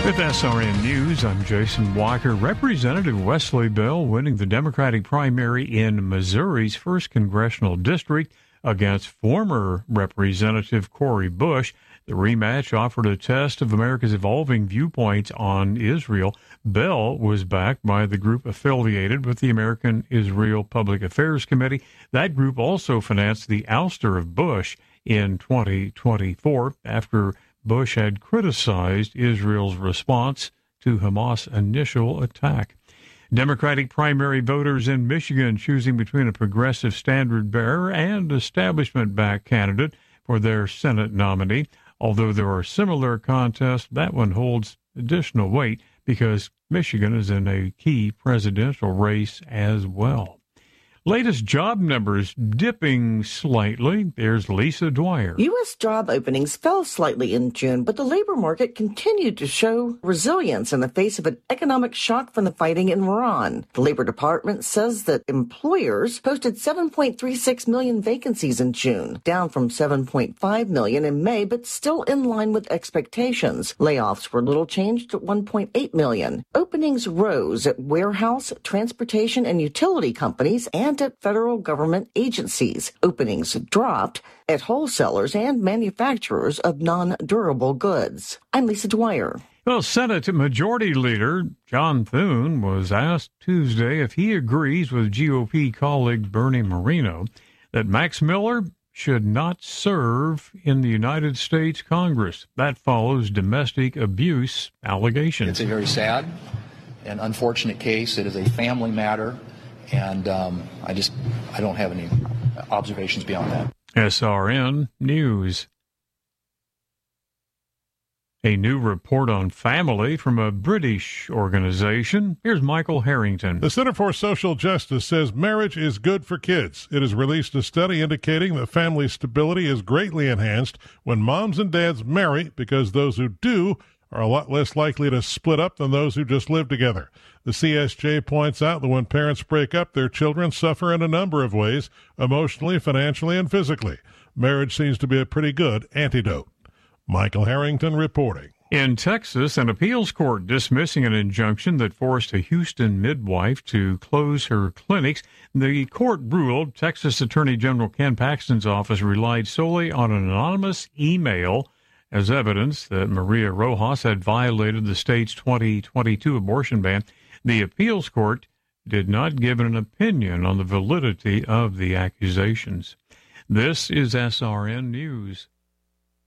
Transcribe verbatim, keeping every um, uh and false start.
With S R N News, I'm Jason Walker. Representative Wesley Bell winning the Democratic primary in Missouri's first congressional district against former Representative Cori Bush. The rematch offered a test of America's evolving viewpoints on Israel. Bell was backed by the group affiliated with the American Israel Public Affairs Committee. That group also financed the ouster of Bush in twenty twenty-four after Bush had criticized Israel's response to Hamas' initial attack. Democratic primary voters in Michigan choosing between a progressive standard-bearer and establishment-backed candidate for their Senate nominee. Although there are similar contests, that one holds additional weight because Michigan is in a key presidential race as well. Latest job numbers dipping slightly. There's Lisa Dwyer. U S job openings fell slightly in June, but the labor market continued to show resilience in the face of an economic shock from the fighting in Iran. The Labor Department says that employers posted seven point three six million vacancies in June, down from seven point five million in May, but still in line with expectations. Layoffs were little changed at one point eight million. Openings rose at warehouse, transportation, and utility companies and at federal government agencies. Openings dropped at wholesalers and manufacturers of non-durable goods. I'm Lisa Dwyer. Well, Senate Majority Leader John Thune was asked Tuesday if he agrees with G O P colleague Bernie Moreno that Max Miller should not serve in the United States Congress. That follows domestic abuse allegations. It's a very sad and unfortunate case. It is a family matter. And um, I just, I don't have any observations beyond that. S R N News. A new report on family from a British organization. Here's Michael Harrington. The Center for Social Justice says marriage is good for kids. It has released a study indicating that family stability is greatly enhanced when moms and dads marry because those who do are a lot less likely to split up than those who just live together. The C S J points out that when parents break up, their children suffer in a number of ways, emotionally, financially, and physically. Marriage seems to be a pretty good antidote. Michael Harrington reporting. In Texas, an appeals court dismissing an injunction that forced a Houston midwife to close her clinics. The court ruled Texas Attorney General Ken Paxton's office relied solely on an anonymous email as evidence that Maria Rojas had violated the state's twenty twenty-two abortion ban. The appeals court did not give an opinion on the validity of the accusations. This is S R N News.